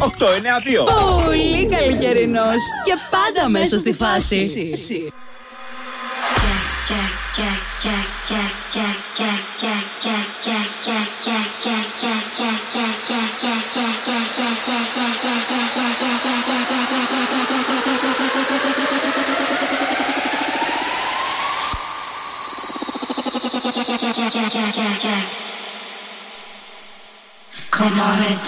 892. Πολύ καλοκαιρινός και πάντα μέσα στη φάση. Come on, let's